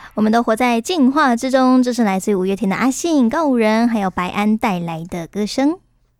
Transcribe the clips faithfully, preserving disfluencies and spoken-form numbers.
我们都活在进化之中，这是来自于五月天的阿信、告五人还有白安带来的歌声。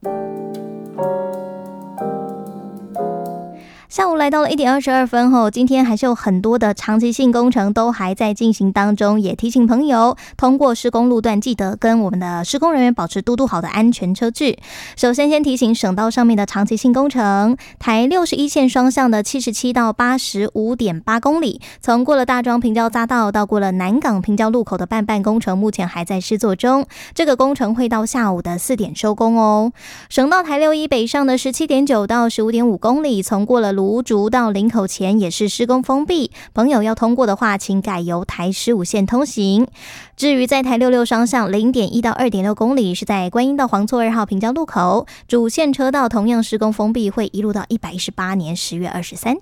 下午来到了一点二十二分后，今天还是有很多的长期性工程都还在进行当中，也提醒朋友通过施工路段记得跟我们的施工人员保持嘟嘟好的安全车距。首先先提醒省道上面的长期性工程，台六十一线双向的七十七到八十五点八公里，从过了大庄平交匝道到过了南港平交路口的半半工程目前还在施作中，这个工程会到下午的四点收工哦。省道台六一北上的十七点九到十五点五公里，从过了芦竹到林口前也是施工封闭，朋友要通过的话请改由台十五线通行。至于在台六六双向 零点一到二点六公里，是在观音到黄厝二号平交路口，主线车道同样施工封闭，会一路到一百一十八年十月二十三。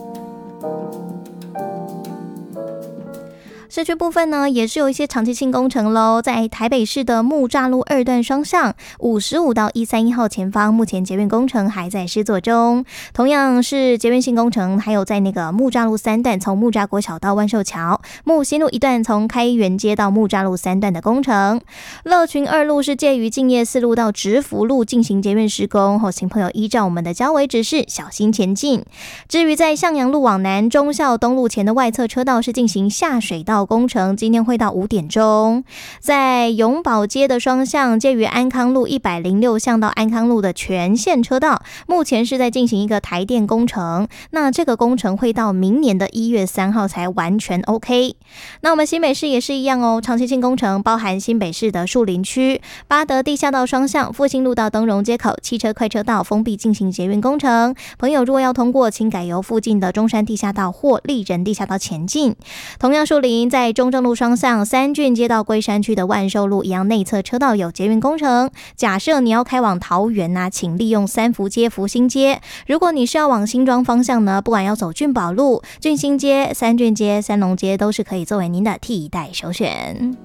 市区部分呢，也是有一些长期性工程咯，在台北市的木栅路二段双向五十五到一三一号前方，目前捷运工程还在施作中。同样是捷运性工程，还有在那个木栅路三段，从木栅国小到万寿桥，木新路一段从开元街到木栅路三段的工程。乐群二路是介于敬业四路到直福路进行捷运施工，后请朋友依照我们的交维指示小心前进。至于在向阳路往南忠孝东路前的外侧车道是进行下水道工程，今天会到五点钟。在永宝街的双向介于安康路一百零六巷到安康路的全线车道，目前是在进行一个台电工程，那这个工程会到明年的一月三号才完全 OK。 那我们新北市也是一样哦，长期性工程包含新北市的树林区八德地下道双向复兴路到登荣街口汽车快车道封闭进行捷运工程，朋友如果要通过请改由附近的中山地下道或立人地下道前进。同样树林在中正路双向三郡街到龟山区的万寿路一样内侧车道有捷运工程，假设你要开往桃园啊，请利用三福街、福兴街。如果你是要往新庄方向呢，不管要走郡宝路、郡新街、三郡街、三龙街，都是可以作为您的替代首选。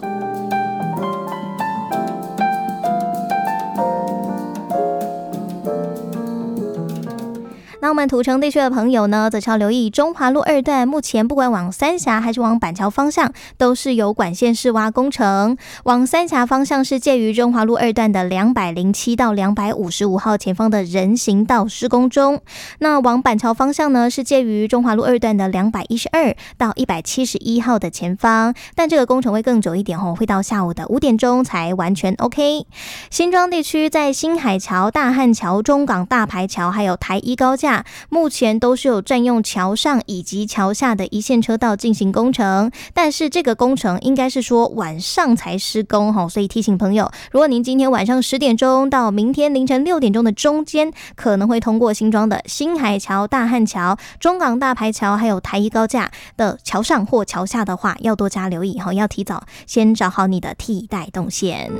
那我们土城地区的朋友呢，则要留意中华路二段，目前不管往三峡还是往板桥方向，都是有管线施挖工程。往三峡方向是介于中华路二段的两百零七到两百五十五号前方的人行道施工中。那往板桥方向呢，是介于中华路二段的两百一十二到一百七十一号的前方，但这个工程会更久一点哦，会到下午的五点钟才完全 OK。新庄地区在新海桥、大汉桥、中港大排桥还有台一高架，目前都是有占用桥上以及桥下的一线车道进行工程，但是这个工程应该是说晚上才施工，所以提醒朋友，如果您今天晚上十点钟到明天凌晨六点钟的中间，可能会通过新庄的新海桥、大汉桥、中港大排桥还有台一高架的桥上或桥下的话，要多加留意，要提早先找好你的替代动线。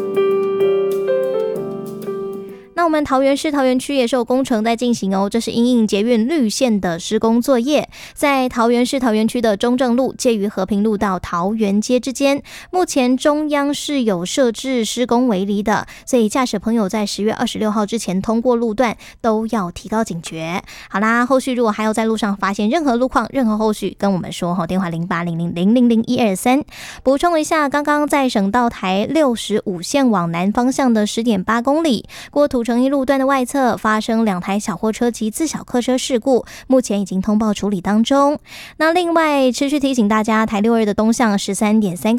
那我们桃园市桃园区也是有工程在进行哦，这是因应捷运绿线的施工作业，在桃园市桃园区的中正路介于和平路到桃园街之间，目前中央是有设置施工围篱的，所以驾驶朋友在十月二十六号之前通过路段都要提高警觉。好啦，后续如果还有在路上发现任何路况、任何后续跟我们说，电话零八零零零零零一二三。补充一下，刚刚在省道台六十五线往南方向的十点八公里过土城一路段的外侧发生两台小货车及自小客车事故，目前已经通报处理当中。那另外持续提醒大家，台六二的东向十三点三